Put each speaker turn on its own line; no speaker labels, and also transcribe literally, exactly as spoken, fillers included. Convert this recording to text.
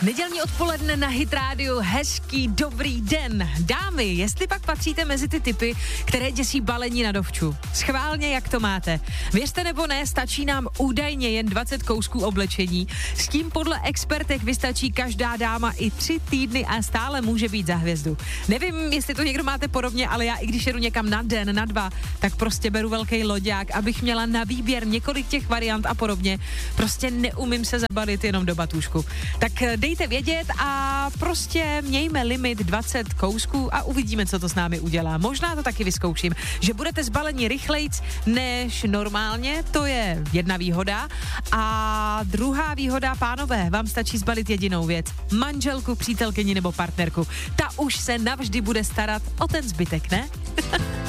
Nedělní odpoledne na Hit Radio, hezký dobrý den. Dámy, jestli pak patříte mezi ty typy, které děsí balení na dovču. Schválně, jak to máte. Věřte nebo ne, stačí nám údajně jen dvacet kousků oblečení. S tím podle expertek vystačí každá dáma i tři týdny a stále může být za hvězdu. Nevím, jestli to někdo máte podobně, ale já i když jedu někam na den, na dva, tak prostě beru velký loďák, abych měla na výběr několik těch variant a podobně. Prostě neumím se zabalit jenom do batůžku. Tak dejte vědět a prostě mějme limit dvacet kousků a uvidíme, co to s námi udělá. Možná to taky vyzkouším, že budete zbaleni rychlejc než normálně, to je jedna výhoda. A druhá výhoda, pánové, vám stačí zbalit jedinou věc. Manželku, přítelkyni nebo partnerku. Ta už se navždy bude starat o ten zbytek, ne?